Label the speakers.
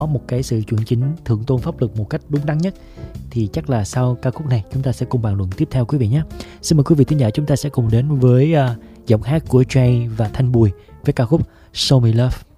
Speaker 1: một cái sự chuẩn chính thượng tôn pháp luật một cách đúng đắn nhất, thì chắc là sau ca khúc này chúng ta sẽ cùng bàn luận tiếp theo quý vị nhé. Xin mời quý vị thính giả chúng ta sẽ cùng đến với giọng hát của Jay và Thanh Bùi với ca khúc Show Me Love.